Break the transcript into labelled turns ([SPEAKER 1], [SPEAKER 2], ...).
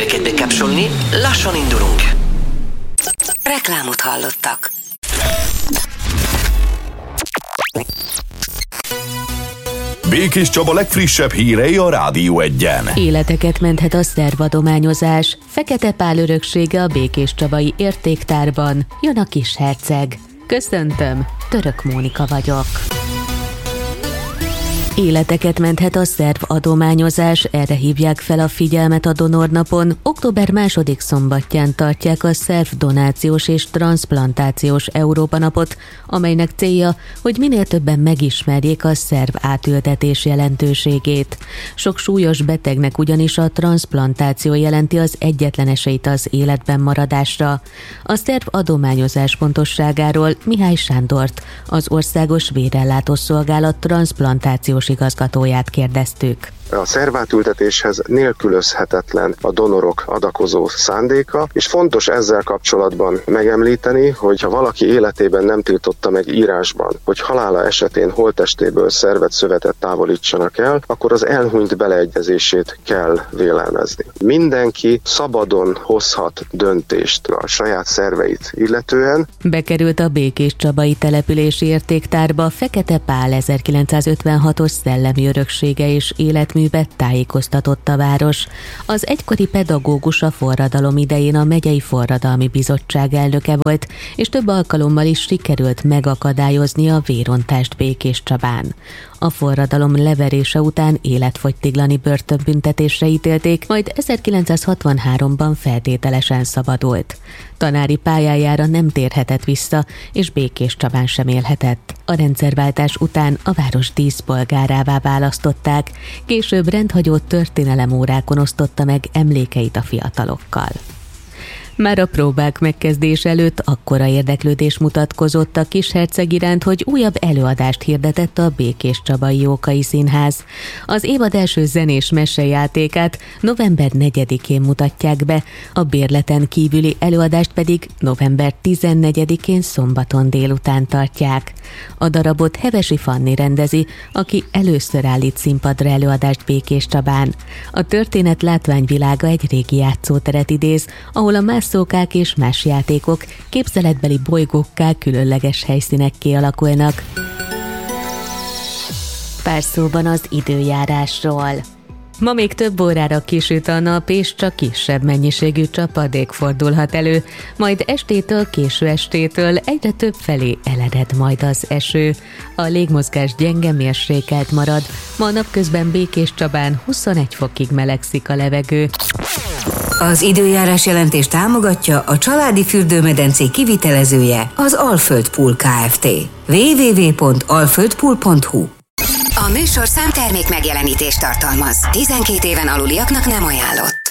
[SPEAKER 1] Híreket bekapcsolni, lassan indulunk.
[SPEAKER 2] Reklámot hallottak.
[SPEAKER 3] Békés Csaba legfrissebb hírei a Rádió Egyen.
[SPEAKER 4] Életeket menthet a szervadományozás. Fekete Pál öröksége a Békés Csabai Értéktárban. Jön a kisherceg. Köszöntöm, Török Mónika vagyok. Életeket menthet a szervadományozás, erre hívják fel a figyelmet a Donornapon. Október 2. szombatján tartják a szervdonációs és transzplantációs Európa napot, amelynek célja, hogy minél többen megismerjék a szerv átültetés jelentőségét. Sok súlyos betegnek ugyanis a transzplantáció jelenti az egyetlen esélyt az életben maradásra. A szervadományozás pontosságáról Mihály Sándort, az Országos Vérellátó Szolgálat transzplantációs igazgatóját kérdeztük.
[SPEAKER 5] A szervátültetéshez nélkülözhetetlen a donorok adakozó szándéka, és fontos ezzel kapcsolatban megemlíteni, hogy ha valaki életében nem tiltotta meg írásban, hogy halála esetén holttestéből szervet, szövetet távolítsanak el, akkor az elhunyt beleegyezését kell vélelmezni. Mindenki szabadon hozhat döntést a saját szerveit illetően.
[SPEAKER 4] Bekerült a Békés Csabai települési értéktárba Fekete Pál 1956-os szellemi öröksége és életművet tájékoztatott a város. Az egykori pedagógus a forradalom idején a megyei forradalmi bizottság elnöke volt, és több alkalommal is sikerült megakadályozni a vérontást Békés Csabán. A forradalom leverése után életfogytiglani börtönbüntetésre ítélték, majd 1963-ban feltételesen szabadult. Tanári pályájára nem térhetett vissza, és Békés Csabán sem élhetett. A rendszerváltás után a város díszpolgárává választották, később rendhagyó történelemórákon osztotta meg emlékeit a fiatalokkal. Már a próbák megkezdés előtt akkora érdeklődés mutatkozott a kisherceg iránt, hogy újabb előadást hirdetett a Békés Csabai Jókai Színház. Az évad első zenés mesejátékát november 4-én mutatják be, a bérleten kívüli előadást pedig november 14-én szombaton délután tartják. A darabot Hevesi Fanni rendezi, aki először állít színpadra előadást Békés Csabán. A történet látványvilága egy régi játszóteret idéz, ahol a mászókák és más játékok képzeletbeli bolygókká különleges helyszínekké alakulnak. Pár szóban az időjárásról. Ma még több órára kisüt a nap, és csak kisebb mennyiségű csapadék fordulhat elő, majd estétől, késő estétől egyre több felé elered majd az eső. A légmozgás gyenge, mérsékelt marad, ma napközben Békés Csabán 21 fokig melegszik a levegő.
[SPEAKER 2] Az időjárás jelentés támogatja a családi fürdőmedencé kivitelezője, az Alföld Pool Kft. www.alföldpool.hu. A műsor számtermék megjelenítést tartalmaz. 12 éven aluliaknak nem ajánlott.